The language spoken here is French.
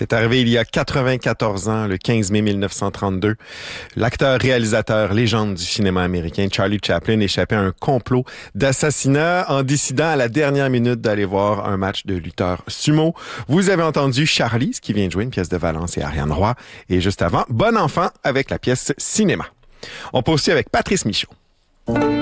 C'est arrivé il y a 94 ans, le 15 mai 1932. L'acteur-réalisateur légende du cinéma américain Charlie Chaplin échappait à un complot d'assassinat en décidant à la dernière minute d'aller voir un match de lutteurs sumo. Vous avez entendu Charlie, ce qui vient de jouer une pièce de Valence et Ariane Roy. Et juste avant, Bon enfant avec la pièce Cinéma. On poursuit avec Patrice Michaud.